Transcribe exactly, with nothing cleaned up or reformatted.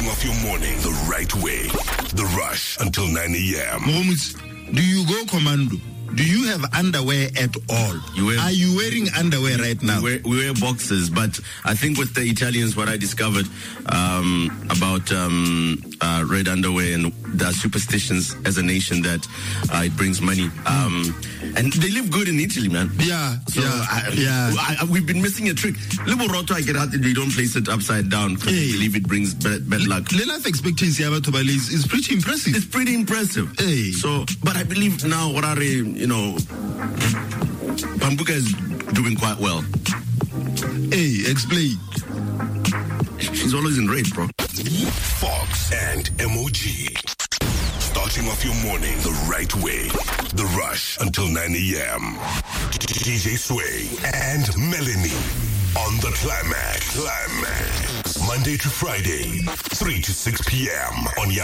Starting off your morning the right way. The Rush until nine a.m. Mohammed, do you go commando? Do you have underwear at all? You wear, Are you wearing underwear right now? We wear, we wear boxes, but I think with the Italians, what I discovered um, about um, uh, red underwear and the superstitions as a nation that uh, it brings money. Um, and they live good in Italy, man. Yeah, so yeah, I, yeah. I, I, we've been missing a trick. Little roto, I get out, they don't place it upside down because Hey. they believe it brings bad, bad luck. The life expectancy about Tobali is, is pretty impressive. It's pretty impressive. Hey. So, but I believe now, what are they, you know, Pambuka is doing quite well. Hey, explain. She's always in red, bro. Fox and M O G. Starting off your morning the right way. The Rush until nine a.m. D J Sway and Melanie on the Climax. Climax. Monday to Friday, three to six p.m. on